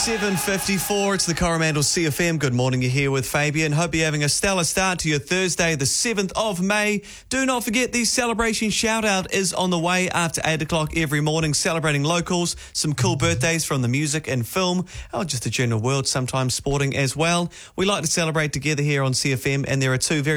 7:54, it's the Coromandel CFM. Good morning, you're here with Fabian. Hope you're having a stellar start to your Thursday, the 7th of May. Do not forget the celebration shout-out is on the way after 8 o'clock every morning, celebrating locals, some cool birthdays from the music and film, or just the general world, sometimes sporting as well. We like to celebrate together here on CFM, and there are two very